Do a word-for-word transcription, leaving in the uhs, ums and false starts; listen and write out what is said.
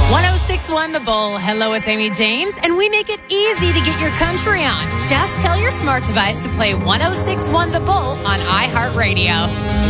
one oh six point one The Bull. Hello, it's Amy James, and we make it easy to get your country on. Just tell your smart device to play one oh six point one The Bull on iHeartRadio.